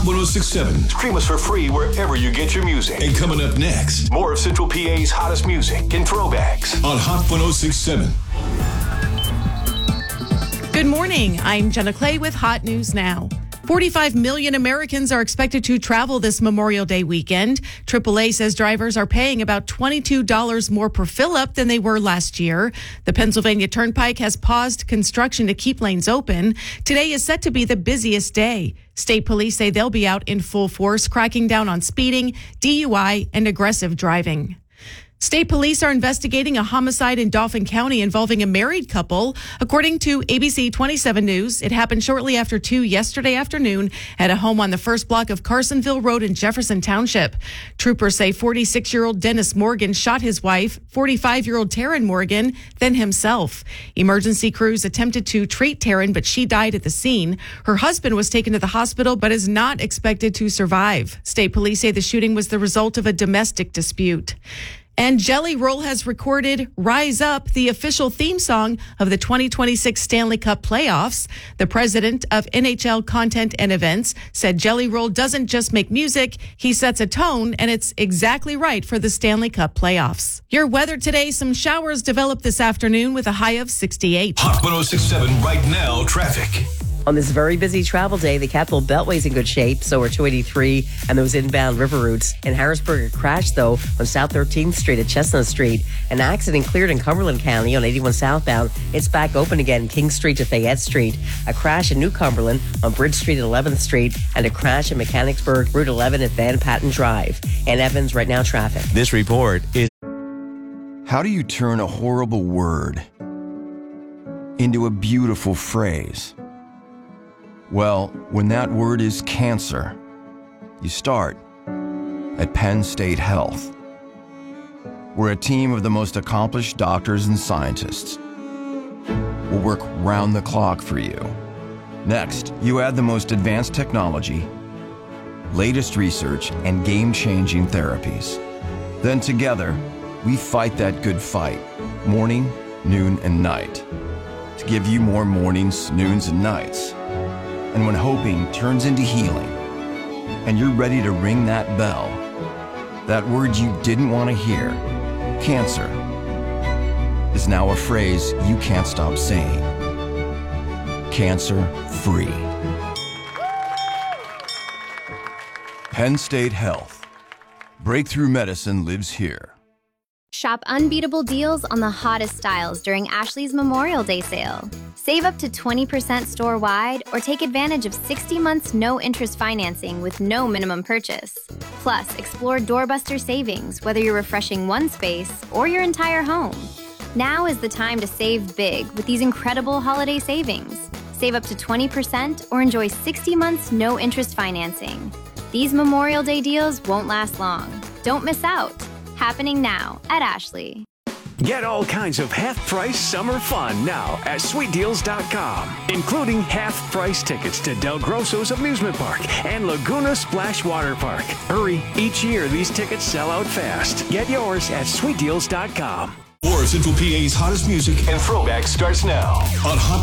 Hot 106.7. Stream us for free wherever you get your music. And coming up next, more of Central PA's hottest music and throwbacks on Hot 106.7. Good morning. I'm Jenna Clay with Hot News Now. 45 million Americans are expected to travel this Memorial Day weekend. AAA says drivers are paying about $22 more per fill-up than they were last year. The Pennsylvania Turnpike has paused construction to keep lanes open. Today is set to be the busiest day. State police say they'll be out in full force, cracking down on speeding, DUI, and aggressive driving. State police are investigating a homicide in Dauphin County involving a married couple. According to ABC 27 News, it happened shortly after 2 yesterday afternoon at a home on the first block of Carsonville Road in Jefferson Township. Troopers say 46-year-old Dennis Morgan shot his wife, 45-year-old Taryn Morgan, then himself. Emergency crews attempted to treat Taryn, but she died at the scene. Her husband was taken to the hospital, but is not expected to survive. State police say the shooting was the result of a domestic dispute. And Jelly Roll has recorded Rise Up, the official theme song of the 2026 Stanley Cup playoffs. The president of NHL Content and Events said Jelly Roll doesn't just make music, he sets a tone, and it's exactly right for the Stanley Cup playoffs. Your weather today, some showers develop this afternoon with a high of 68. Hot 106.7 right now, traffic. On this very busy travel day, the Capital Beltway's in good shape, so are 283 and those inbound river routes. In Harrisburg, a crash, though, on South 13th Street at Chestnut Street. An accident cleared in Cumberland County on 81 southbound. It's back open again, King Street to Fayette Street. A crash in New Cumberland on Bridge Street at 11th Street, and a crash in Mechanicsburg, Route 11 at Van Patten Drive. And Evans, right now, traffic. This report is... How do you turn a horrible word into a beautiful phrase? Well, when that word is cancer, you start at Penn State Health. We're a team of the most accomplished doctors and scientists. We'll work round the clock for you. Next, you add the most advanced technology, latest research, and game-changing therapies. Then together, we fight that good fight, morning, noon, and night, to give you more mornings, noons, and nights. And when hoping turns into healing, and you're ready to ring that bell, that word you didn't want to hear, cancer, is now a phrase you can't stop saying. Cancer-free. Penn State Health. Breakthrough medicine lives here. Shop unbeatable deals on the hottest styles during Ashley's Memorial Day sale. Save up to 20% store-wide or take advantage of 60 months no-interest financing with no minimum purchase. Plus, explore doorbuster savings, whether you're refreshing one space or your entire home. Now is the time to save big with these incredible holiday savings. Save up to 20% or enjoy 60 months no-interest financing. These Memorial Day deals won't last long. Don't miss out. Happening now at Ashley. Get all kinds of half-price summer fun now at SweetDeals.com, including half-price tickets to Del Grosso's Amusement Park and Laguna Splash Water Park. Hurry, each year these tickets sell out fast. Get yours at SweetDeals.com. More of Central PA's hottest music and throwbacks starts now on Hot